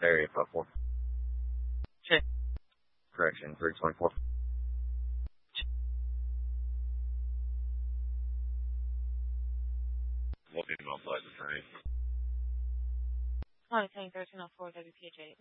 Area 4. Check. Correction, 324. Looking outside the train. Hi, saying 1304 WPH8.